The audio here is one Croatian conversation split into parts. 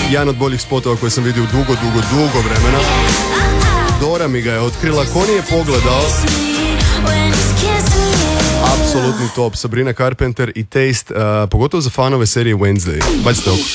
Jedan od boljih spotova koje sam vidio dugo vremena. Dora mi ga je otkrila, ko nije pogledao, apsolutni top. Sabrina Carpenter i Taste, pogotovo za fanove serije Wednesday. Bacite oko.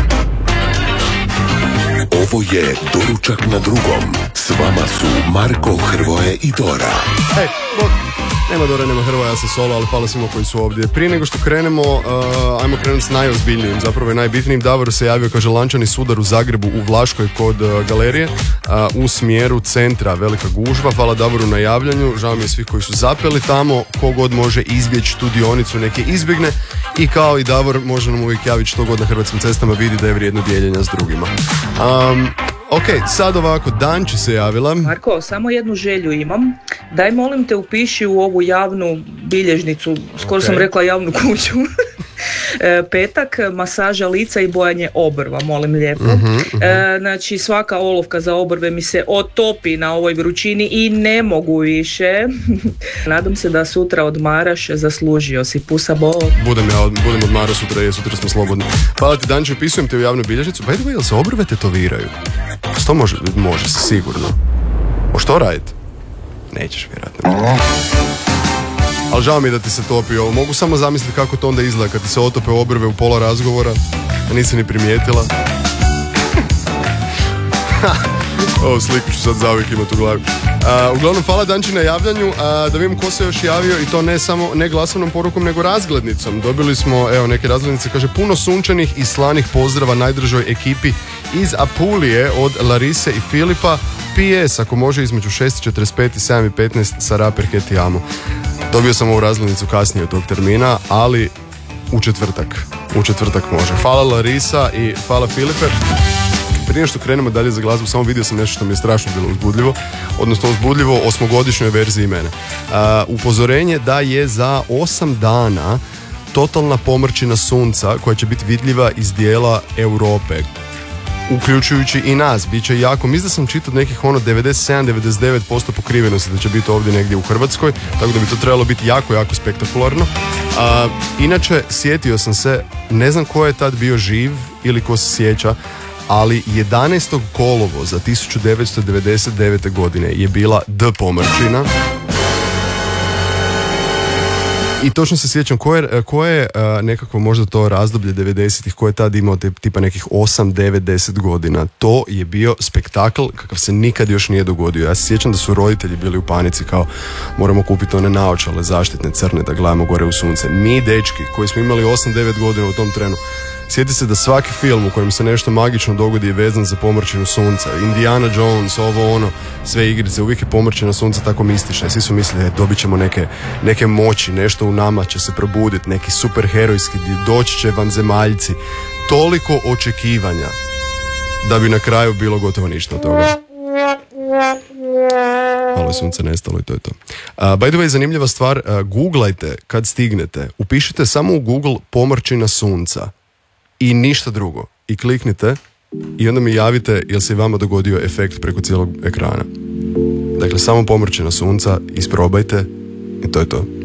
Ovo je Doručak na drugom. S vama su Marko, Hrvoje i Dora. Nema Dora, nema Hrvoja, ja sam solo, ali hvala svima koji su ovdje. Prije nego što krenemo, ajmo krenuti s najozbiljnijim, zapravo i najbitnijim. Davor se javio, kaže, lančani sudar u Zagrebu u Vlaškoj kod galerije u smjeru centra, velika gužva. Hvala Davoru na javljanju, žao mi je svih koji su zapeli tamo, kogod može izbjeći tu dionicu neke izbjegne i kao i Davor može nam uvijek javiti što god na hrvatskim cestama vidi da je vrijedno dijeljenja s drugima. Ok, sad ovako, Danči se javila. Marko, samo jednu želju imam. Daj molim te upiši u ovu javnu bilježnicu, skoro sam rekla javnu kuću. Petak, masaža lica i bojanje obrva, molim lijepo. Znači svaka olovka za obrve mi se otopi na ovoj vrućini i ne mogu više. Nadam se da sutra odmaraš, zaslužio si, pusa bol. Budem odmarao sutra, sutra smo slobodni. Hvala ti Danči, upisujem te u javnu bilježnicu. By the way, jel se obrve tetoviraju? Što može se sigurno. O što raditi? Nećeš vjerojatno. Ali žao mi je da ti se topi ovo. Mogu samo zamisliti kako to onda izgleda kad ti se otope obrve u pola razgovora, a nisi ni primijetila. Ovo sliku ću sad zauvijek imati u glavi. Uglavnom, hvala Danči na javljanju. Da vidim ko se još javio, i to ne glasovnom porukom, nego razglednicom. Dobili smo, evo, neke razglednice, kaže, puno sunčanih i slanih pozdrava najdržoj ekipi iz Apulije od Larise i Filipa. PS, ako može, između 6:45 i 7:15 sa Raperke ti amo. Dobio sam ovu razglednicu kasnije od tog termina, ali u četvrtak može. Hvala Larisa i hvala Filipe. Prije što krenemo dalje za glazbu, samo vidio sam nešto što mi je strašno bilo uzbudljivo, odnosno uzbudljivo 8-godišnjoj verziji mene. Upozorenje da je za 8 dana totalna pomrčina sunca koja će biti vidljiva iz dijela Europe, uključujući i nas. Biće jako, mislim da sam čitao nekih 97-99% pokrivenosti da će biti ovdje negdje u Hrvatskoj, tako da bi to trebalo biti jako spektakularno. Inače, sjetio sam se, ne znam ko je tad bio živ ili ko se sjeća, ali 11. kolovoza 1999. godine je bila D pomrčina. I točno se sjećam ko je nekako možda to razdoblje 90-ih, ko je tad imao tipa nekih 8, 9, 10 godina. To je bio spektakl kakav se nikad još nije dogodio. Ja se sjećam da su roditelji bili u panici, kao moramo kupiti one naočale zaštitne crne da gledamo gore u sunce. Mi dečki koji smo imali 8, 9 godina u tom trenu, sjeti se da svaki film u kojem se nešto magično dogodi je vezan za pomrčinu sunca. Indiana Jones, ovo ono, sve igrice, uvijek je pomrčina sunca tako mistična. Svi su mislili, dobit ćemo neke moći, nešto u nama će se probuditi, neki superherojski, doći će vanzemaljci. Toliko očekivanja da bi na kraju bilo gotovo ništa od toga. Malo je sunce nestalo i to je to. By the way, zanimljiva stvar, googlajte kad stignete, upišite samo u Google pomrčina sunca i ništa drugo. I kliknite i onda mi javite jel se i vama dogodio efekt preko cijelog ekrana. Dakle, samo pomrčina sunca, isprobajte i to je to.